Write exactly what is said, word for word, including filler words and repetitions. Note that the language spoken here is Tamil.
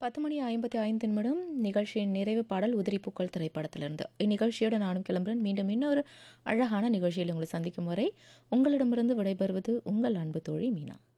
பத்து மணி ஐம்பத்தி ஐந்து நிமிடம் நிகழ்ச்சியின் நிறைவு பாடல் உதிரிப்பூக்கள் திரைப்படத்திலிருந்து. இந்நிகழ்ச்சியோட நானும் கிளம்புறேன். மீண்டும் இன்னொரு அழகான நிகழ்ச்சியில் உங்களை சந்திக்கும் வரை உங்களிடமிருந்து விடைபெறுவது உங்கள் அன்பு தோழி மீனா.